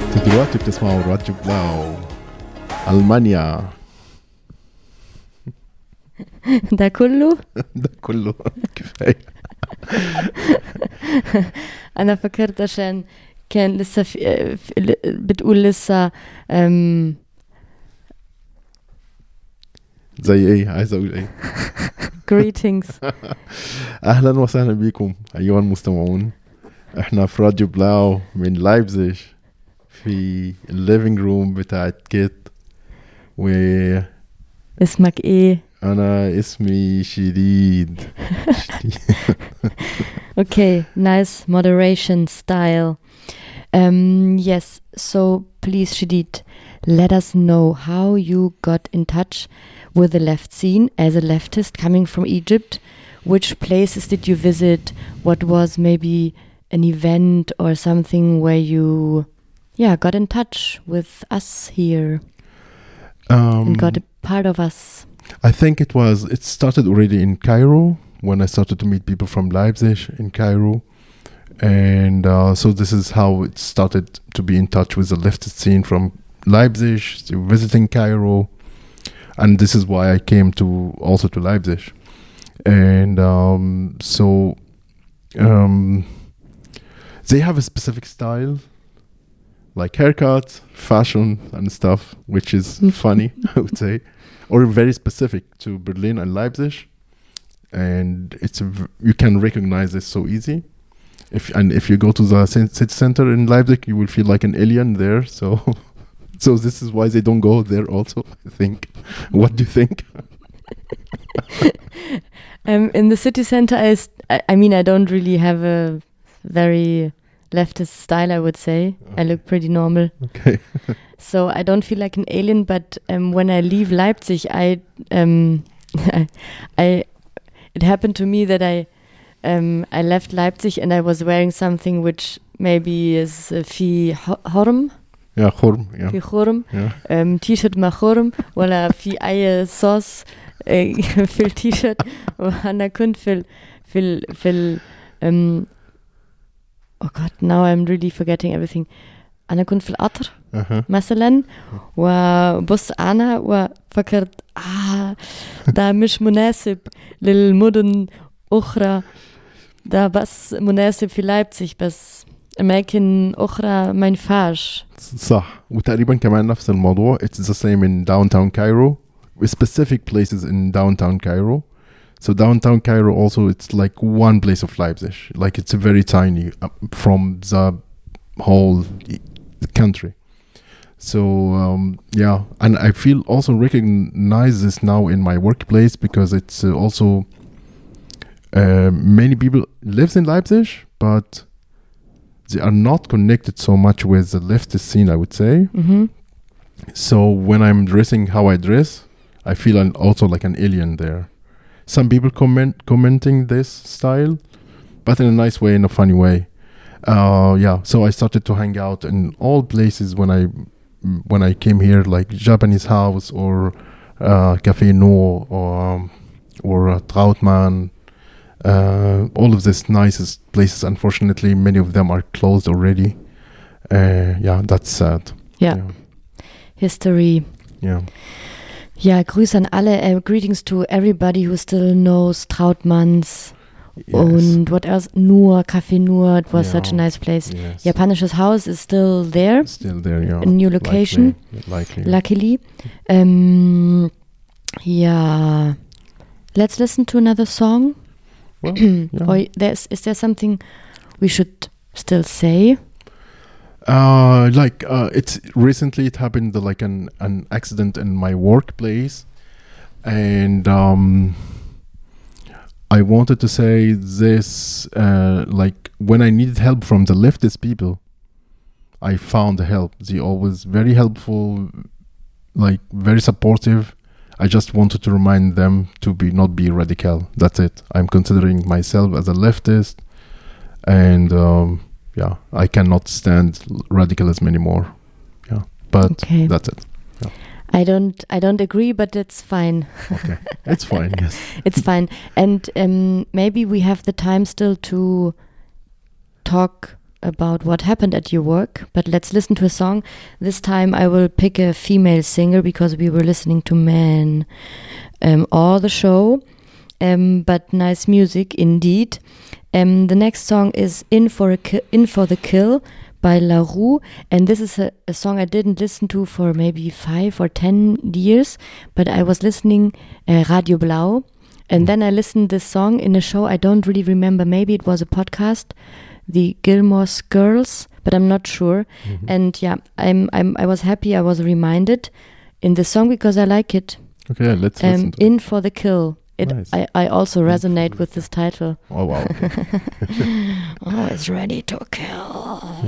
دلوقتي بتسمعوا راديو بلاو ألمانيا. ده كله ده كله كفاية. أنا فكرت عشان كان لسه بتقول لسه زي ايه؟ عايز اقول ايه؟ greetings. اهلا وسهلا بكم ايها المستمعون. احنا في راديو بلاو من لايبزيج في الليفينج روم بتاعت كيت. وانا اسمك ايه؟ اسمي شديد. Okay, nice moderation style. Yes, so please Shadid, let us know how you got in touch with the left scene as a leftist coming from Egypt. Which places did you visit? What was maybe an event or something where you got in touch with us here and got a part of us? I think it started already in Cairo when I started to meet people from Leipzig in Cairo. And so this is how it started to be in touch with the leftist scene from Leipzig, visiting Cairo. And this is why I came also to Leipzig. And they have a specific style, like haircut, fashion and stuff, which is funny, I would say, or very specific to Berlin and Leipzig. And you can recognize this so easy. If you go to the city center in Leipzig, you will feel like an alien there. So this is why they don't go there also, I think. What do you think? In the city center, I mean, I don't really have a very leftist style, I would say. Okay. I look pretty normal. Okay. So I don't feel like an alien, but when I leave Leipzig, it happened to me that I left Leipzig and I was wearing something which maybe is في حرم. Yeah, حرم. Yeah. في حرم. Yeah. T-shirt مع حرم ولا في أي صوص في التيشيرت وأنا كنت في oh God, now I'm really forgetting everything. أنا كنت في القطر مثلا وبص أنا وفكرت ده مش مناسب للمدن أخرى، ده بس مناسب في لايبزيج، بس أماكن أخرى ما ينفعش. صح. وتقريبا كمان نفس الموضوع. It's the same in downtown Cairo, with specific places in downtown Cairo. So downtown Cairo also, it's like one place of Leipzig. Like it's very tiny from the whole country. So and I feel also recognize this now in my workplace because it's also many people lives in Leipzig, but they are not connected so much with the leftist scene, I would say. Mm-hmm. So when I'm dressing how I dress, I feel also like an alien there. Some people commenting this style, but in a nice way, in a funny way. So I started to hang out in all places when I came here, like Japanese house or Café No or Trautmann. All of these nicest places. Unfortunately, many of them are closed already. That's sad. Yeah. History. Yeah. Ja, Grüße an alle. Greetings to everybody who still knows Trautmanns. Yes. Und what else? Café Nur. It was such a nice place. Yes. Japanisches Haus is still there. Still there, yeah. A new location. Likely. Luckily. Let's listen to another song. Well, yeah. Or is there something we should still say? It's recently it happened like an accident in my workplace, and I wanted to say this like when I needed help from the leftist people, I found help. They always very helpful, like very supportive. I just wanted to remind them to not be radical. That's it. I'm considering myself as a leftist, and I cannot stand radicalism anymore. Yeah, but okay. That's it. Yeah. I don't agree, but it's fine. Okay, it's fine. Yes, it's fine. And maybe we have the time still to talk about what happened at your work, but let's listen to a song. This time I will pick a female singer because we were listening to men all the show, but nice music indeed. The next song is In for the Kill by La Roux, and this is a song I didn't listen to for maybe 5 or 10 years, but I was listening Radio Blau, and then I listened this song in a show. I don't really remember, maybe it was a podcast, the Gilmore Girls, but I'm not sure. And yeah, I was happy I was reminded in the song because I like it. Okay, let's listen to In for the Kill. Nice. I also resonate with this title. Oh wow. Always ready to kill.